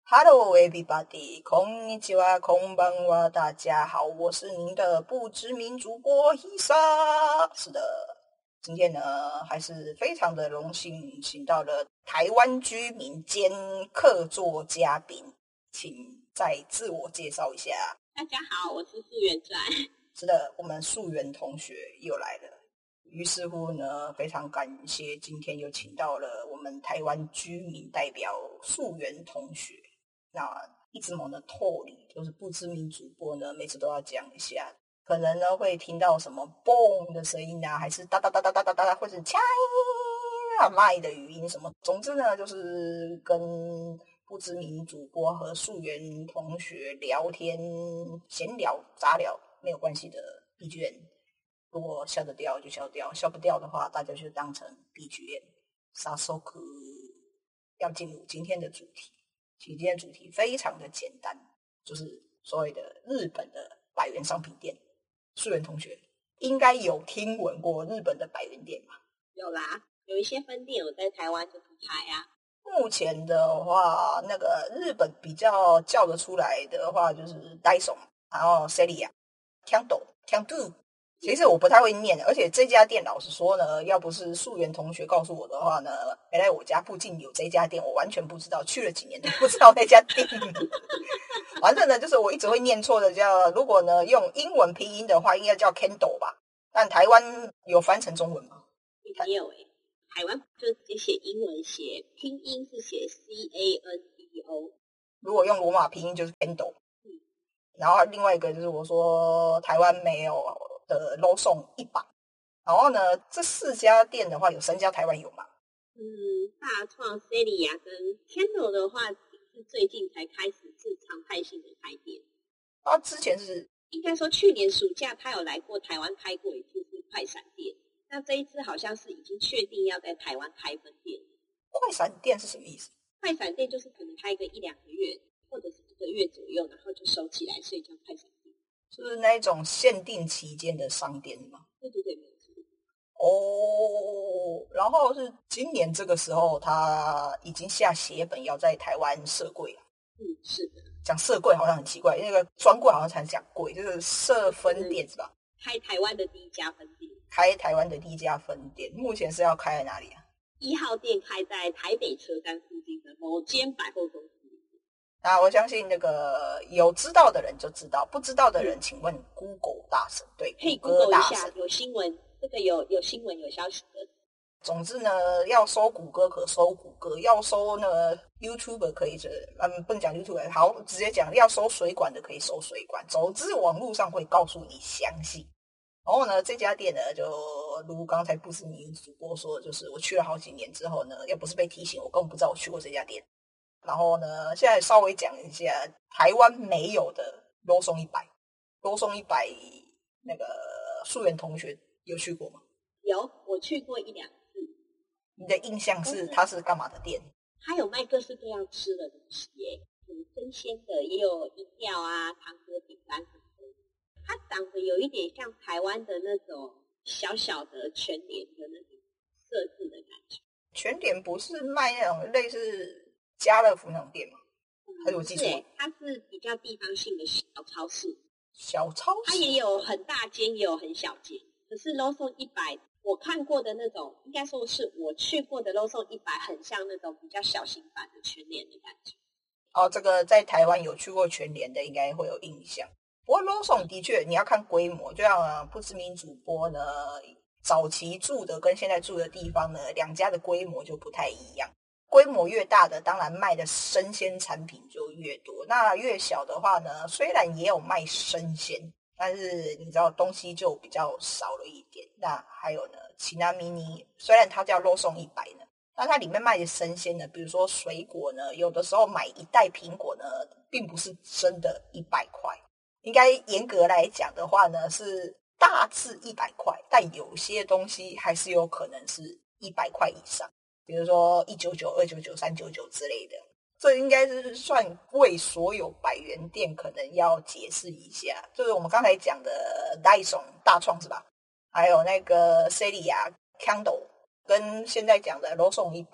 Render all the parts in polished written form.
Hello everybody，こんにちは、こんばんは，大家好，我是您的不知名主播伊莎。是的，今天呢还是非常的荣幸，请到了台湾居民兼客座嘉宾，请再自我介绍一下。 大家好，我是素媛传。 是的，我们素媛同学又来了。于是乎呢，非常感谢今天又请到了我们台湾居民代表素媛同学。那一直猛的透里，就是不知名主播呢，每次都要讲一下，可能呢会听到什么嘣的声音啊，还是哒哒哒哒哒哒哒，或者嚓啊麦的语音什么。总之呢，就是跟不知名主播和素媛同学聊天、闲聊、杂聊没有关系的 BGM。如果笑得掉就笑掉，笑不掉的话，大家就当成 BGM。沙收克要进入今天的主题。其实今天主题非常的简单，就是所谓的日本的百元商品店。素媛同学应该有听闻过日本的百元店吧？ 有啦，有一些分店我在台湾就不开啊。 目前的话，那个日本比较叫得出来的话，就是 Daiso， 然后 Celia、Kando、Kando。其实我不太会念，而且这家店老实说呢，要不是素媛同学告诉我的话呢，原来我家附近有这家店，我完全不知道，去了几年都不知道那家店。反正呢，就是我一直会念错的，叫如果呢用英文拼音的话，应该叫 Kendo 吧？但台湾有翻成中文吗？ 没有台湾就直接写英文，写拼音是写 CANDO。 如果用罗马拼音就是 Kendo。然后另外一个就是我说台湾没有的 Lawson 100，然后呢，这4家店的话，有3家台湾有吗？ 大创、Celia 跟 Kendo 的话，是最近才开始是常态性的开店。 之前是应该说去年暑假他有来过台湾开过一次是快闪店，那这一次好像是已经确定要在台湾开分店。 快闪店是什么意思？ 快闪店就是可能开个1-2个月，或者是1个月左右，然后就收起来，所以叫快闪店。 就是那一种限定期间的商店吗？ 对对对，没有错。 然后是今年这个时候，他已经下血本要在台湾设柜了。 是的。 讲设柜好像很奇怪，那个专柜好像才讲柜，就是设分店是吧？ 开台湾的第一家分店。 开台湾的第一家分店，目前是要开在哪里啊 ？1号店开在台北车站附近的某间百货公司。 我相信那个有知道的人就知道，不知道的人请问 Google 大神。对， 可以 Google 一下，有新闻，这个有新闻有消息的。 总之呢，要搜谷歌可搜谷歌，要搜那个 YouTuber 可以不能讲 YouTuber， 好，直接讲要搜水管的可以搜水管。总之网络上会告诉你详细。然后呢，这家店呢，就如刚才不知名主播说，就是我去了好几年之后呢，要不是被提醒，我根本不知道我去过这家店。然后呢，现在稍微讲一下台湾没有的Lawson 100。Lawson 100那个素媛同学有去过吗？ 有，我去过1-2次。 你的印象是它是干嘛的店？ 它有卖各式各样吃的东西耶，有生鲜的，也有饮料啊、糖果、饼干什么的。它长得有一点像台湾的那种小小的全联的那种设置的感觉。 全联不是卖那种类似家乐福那种店吗？还是我记错了？ 它是比较地方性的小超市。 小超市？ 它也有很大间，也有很小间。可是 Lawson 100我看过的那种，应该说是我去过的 Lawson 100很像那种比较小型版的全联的感觉。 这个在台湾有去过全联的应该会有印象。不过 Lawson 的确你要看规模，就像不知名主播呢早期住的跟现在住的地方呢，2家的规模就不太一样。规模越大的当然卖的生鲜产品就越多，那越小的话呢，虽然也有卖生鲜，但是你知道东西就比较少了一点。那还有呢，奇纳米尼虽然它叫 Lawson 100呢，那它里面卖的生鲜呢，比如说水果呢，有的时候买1袋苹果呢，并不是真的100块，应该严格来讲的话呢，是大致100块，但有些东西还是有可能是100块以上。比如说199、299、399之类的，这应该是算为所有百元店可能要解释一下。就是我们刚才讲的 Daiso 大创是吧？还有那个 Celia、Kando 跟现在讲的 Lawson 100，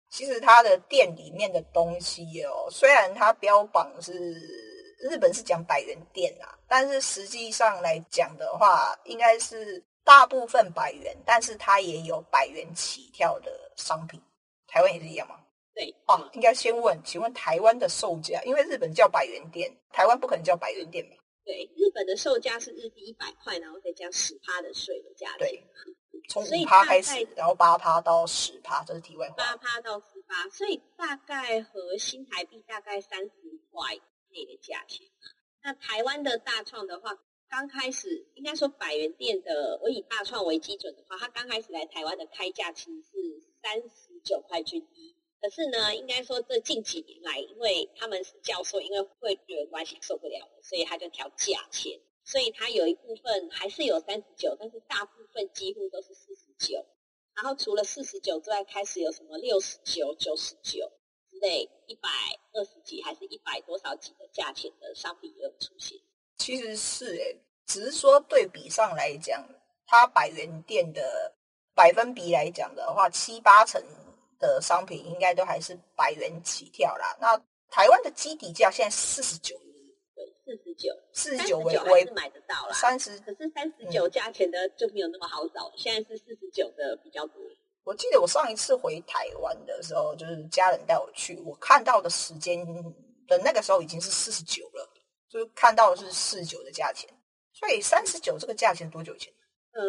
其实它的店里面的东西哦，虽然它标榜是日本是讲100元店啊，但是实际上来讲的话，应该是大部分100元，但是它也有100元起跳的商品。台湾也是一样吗？ 对。 哦，应该先问，请问台湾的售价，因为日本叫100元店，台湾不可能叫100元店吧？ 对，日本的售价是日币100块，然后再加10%的税的价钱。 对，从5%开始，然后8%到10%，这是题外话。 8%到10%，所以大概和新台币大概30块内的价钱。那台湾的大创的话，刚开始应该说100元店的，我以大创为基准的话，它刚开始来台湾的开价其实是39块均一。可是呢，应该说这近几年来，因为他们是教授，因为汇率的关系受不了了，所以他就调价钱。所以它有一部分还是有39，但是大部分几乎都是49。然后除了49之外，开始有什么69、99之类120几还是100多少几的价钱的商品也有出现。 其实是只是说对比上来讲，它100元店的百分比来讲的话，7、8成的商品应该都还是100元起跳啦。那台湾的基底价现在是49， 对 ，49 还是买得到啦。 30， 可是39价钱的就没有那么好找，现在是49的比较多。 我记得我上一次回台湾的时候，就是家人带我去，我看到的时间的那个时候已经是49了，就是看到的是49的价钱。所以39这个价钱多久前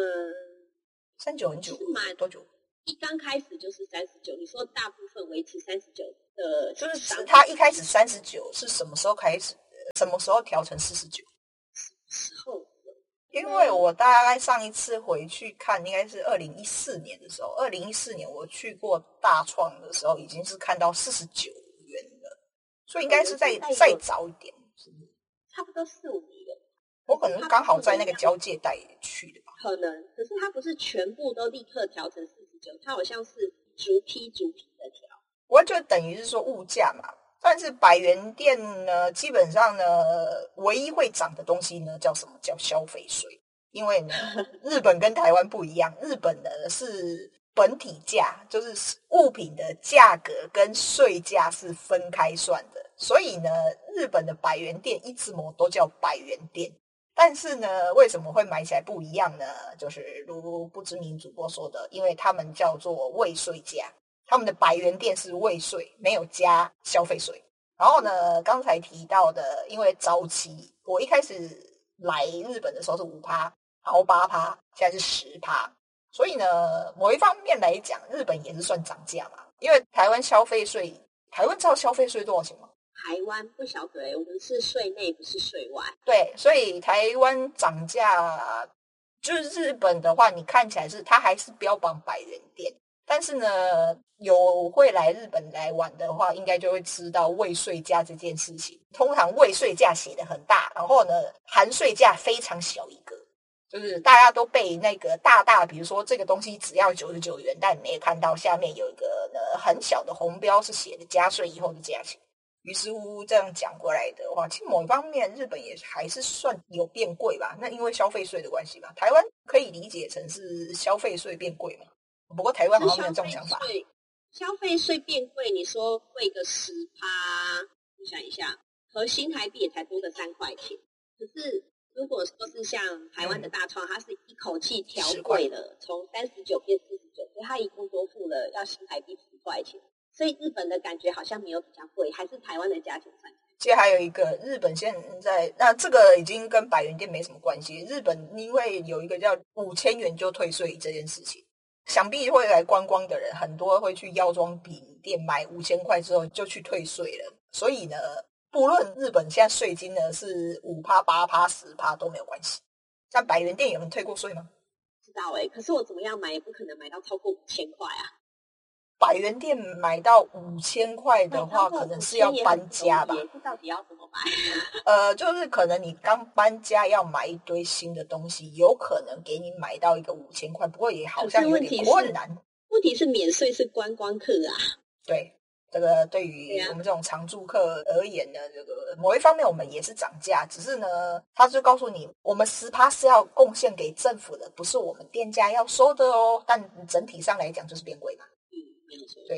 ？39很久，多久？ 一刚开始就是39，你说大部分维持39的， 就是它一开始39是什么时候开始？什么时候调成49？ 时候？ 因为我大概上一次回去看，应该是2014年的时候。2014年我去过大创的时候，已经是看到49元了，所以应该是再早一点，是不是？ 差不多4、5年。 我可能刚好在那个交界带去的吧。 可能，可是它不是全部都立刻调成49，它好像是逐批的调。 我就等于是说物价嘛。但是100元店呢，基本上呢，唯一会涨的东西呢，叫什么？叫消费税。因为呢，日本跟台湾不一样，日本呢是本体价，就是物品的价格跟税价是分开算的，所以呢，日本的100元店一直都叫100元店。但是呢，为什么会买起来不一样呢？就是如不知名主播说的，因为他们叫做未税价。他们的100元店是未税，没有加消费税。然后呢，刚才提到的，因为早期我一开始来日本的时候是5%，然后8%，现在是10%。所以呢，某一方面来讲，日本也是算涨价嘛。因为台湾消费税，台湾知道消费税多少钱吗？ 台湾不晓得我们是税内不是税外。 对，所以台湾涨价，就是日本的话，你看起来是它还是标榜100元店。但是呢，有会来日本来玩的话，应该就会知道未税价这件事情。通常未税价写得很大，然后呢，含税价非常小一个，就是大家都被那个大，比如说这个东西只要99元，但你没有看到下面有一个很小的红标是写的加税以后的价钱。于是乎这样讲过来的话，其实某一方面日本也还是算有变贵吧。那因为消费税的关系吧，台湾可以理解成是消费税变贵嘛。不过台湾好像没有这种想法。 消费税变贵，你说贵个10%，我想一下，和新台币也才多个3块钱。可是如果说是像台湾的大创，它是一口气调贵了，从39变49，所以它一共多付了要新台币10块钱。所以日本的感觉好像没有比较贵，还是台湾的价钱算。 其实还有一个，日本现在那这个已经跟100元店没什么关系。日本因为有一个叫5000元就退税这件事情。想必会来观光的人很多会去药妆品店买5000块之后就去退税了，所以呢，不论日本现在税金呢是5%、8%、10%都没有关系。像100元店有人退过税吗？ 不知道可是我怎么样买也不可能买到超过5000块啊。 100元店买到5000块的话，可能是要搬家吧？ 这到底要怎么买？ 就是可能你刚搬家要买一堆新的东西，有可能给你买到一个5000块，不过也好像有点困难。 问题是免税是观光客啊。 对，这个对于我们这种常住客而言呢，这个某一方面我们也是涨价，只是呢，他就告诉你，我们10%是要贡献给政府的，不是我们店家要收的哦。但整体上来讲就是变贵嘛。 没有错。 对，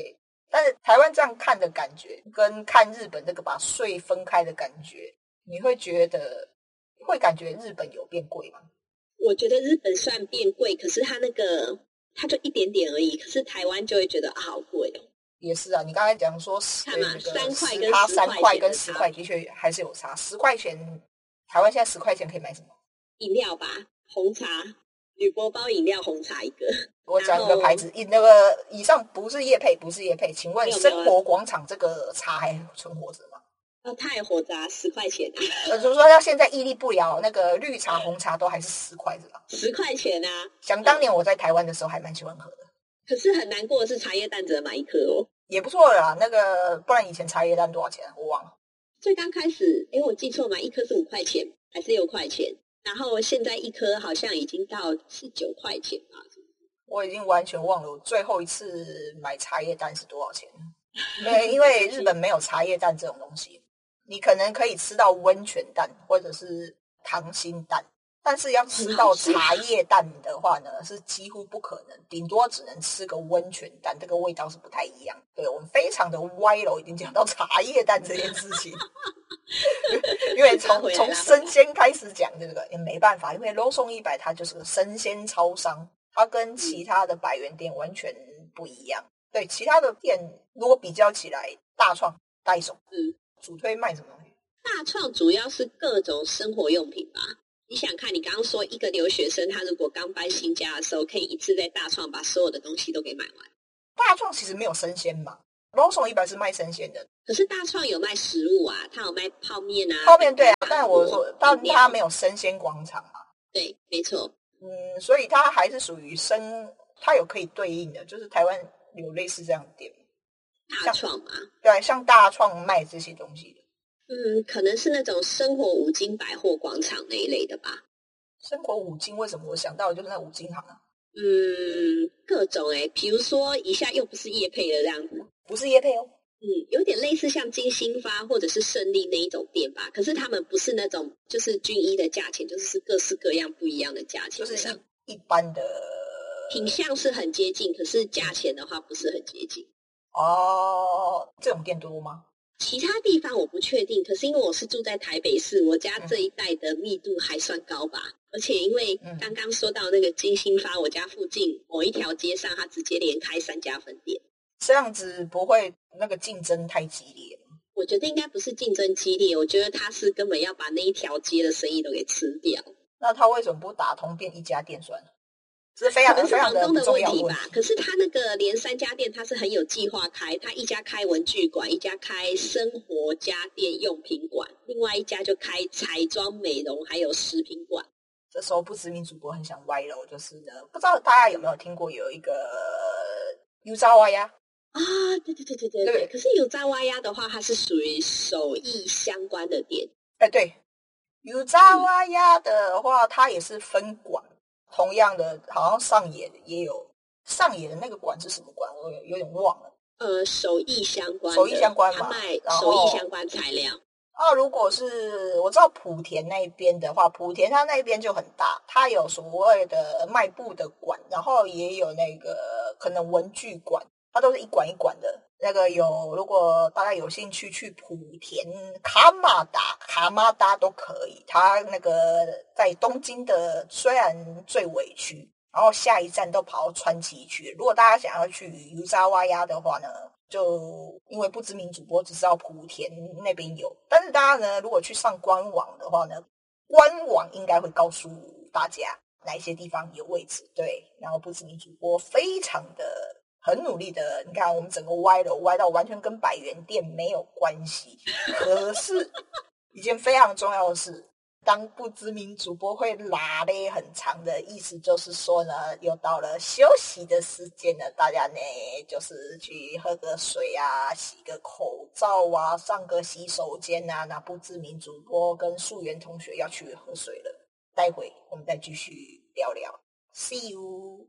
但是台湾这样看的感觉，跟看日本这个把税分开的感觉，你会感觉日本有变贵吗？ 我觉得日本算变贵，可是它就一点点而已，可是台湾就会觉得好贵哦。 也是啊，你刚才讲说看嘛，3块跟 10%，3 块跟10块的确还是有差。10块钱，台湾现在10块钱可以买什么？ 饮料吧，红茶，铝箔包饮料红茶一个。 我讲一个牌子，那个以上不是业配，请问生活广场这个茶还存活着吗？ 它还活着啊，10块钱就是说它现在屹立不摇，那个绿茶、红茶都还是10块是吧 ？10块钱啊！ 想当年我在台湾的时候还蛮喜欢喝的， 可是很难过的是茶叶蛋只能买一颗哦。 也不错啦。那个不然以前茶叶蛋多少钱？我忘了。 最刚开始，我记错，买一颗是5块钱还是6块钱？然后现在一颗好像已经到是9块钱吧。 我已经完全忘了我最后一次买茶叶蛋是多少钱。因为日本没有茶叶蛋这种东西，你可能可以吃到温泉蛋或者是溏心蛋，但是要吃到茶叶蛋的话呢，是几乎不可能，顶多只能吃个温泉蛋，这个味道是不太一样。对，我们非常的歪了，已经讲到茶叶蛋这件事情。因为从生鲜开始讲这个也没办法，因为 Lawson 100它就是个生鲜超商，它跟其他的百元店完全不一样。对，其他的店如果比较起来，大创、代手，主推卖什么东西？ 大创主要是各种生活用品吧。你想看，你刚刚说一个留学生，他如果刚搬新家的时候，可以一次在大创把所有的东西都给买完。 大创其实没有生鲜嘛，Lawson 100是卖生鲜的。 可是大创有卖食物啊，他有卖泡面啊。 泡面对啊，但我说，但他没有生鲜广场嘛。 对，没错。 所以它还是属于它有可以对应的，就是台湾有类似这样的店。 大创嘛， 对，像大创卖这些东西的。 可能是那种生活五金百货广场那一类的吧。 生活五金为什么我想到的就是那五金行啊？ 各种比如说一下又不是业配的这样子， 不是业配哦。 有点类似像金星发或者是胜利那一种店吧，可是他们不是那种就是均一的价钱，就是各式各样不一样的价钱， 就是一般的品相是很接近，可是价钱的话不是很接近。 哦，这种店多吗？ 其他地方我不确定，可是因为我是住在台北市，我家这一带的密度还算高吧。而且因为刚刚说到那个金星发，我家附近某一条街上，它直接连开3家分店， 这样子不会那个竞争太激烈吗？ 我觉得应该不是竞争激烈，我觉得他是根本要把那一条街的生意都给吃掉。 那他为什么不打通变一家店算了？这是非常非常的重要的问题吧。可是他那个连3家店，他是很有计划开，他一家开文具馆，一家开生活家电用品馆，另外一家就开彩妆美容还有食品馆。 这时候不知名主播很想歪楼，就是呢，不知道大家有没有听过有一个油炸蛙鸭啊？对。可是油炸蛙鸭的话，它是属于手艺相关的店。 对，油炸蛙鸭的话，它也是分馆。同样的，好像上野也有，上野的那个馆是什么馆？我有点忘了。 手艺相关嘛， 他卖手艺相关材料。 如果是我知道莆田那边的话，莆田它那边就很大，它有所谓的卖布的馆，然后也有那个可能文具馆，它都是一馆一馆的。那个如果大家有兴趣去莆田卡马达都可以。它那个在东京的虽然最尾区，然后下一站都跑到川崎区。如果大家想要去油炸蛙鸭的话呢，就因为不知名主播只知道莆田那边有，但是大家呢如果去上官网的话呢，官网应该会告诉大家哪一些地方有位置。对，然后不知名主播非常的很努力的，你看我们整个歪到完全跟百元店没有关系。可是一件非常重要的事，当不知名主播会拉嘞很长的意思，就是说呢，又到了休息的时间了，大家呢就是去喝个水啊，洗个口罩啊，上个洗手间啊。那不知名主播跟素媛同学要去喝水了，待会我们再继续聊聊。See you。